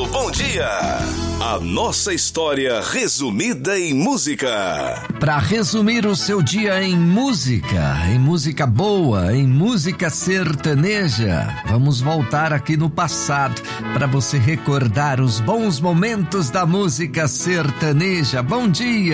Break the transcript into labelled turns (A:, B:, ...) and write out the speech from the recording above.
A: seu bom dia. A nossa história resumida em música.
B: Para resumir o seu dia em música boa, em música sertaneja, vamos voltar aqui no passado para você recordar os bons momentos da música sertaneja. Bom dia!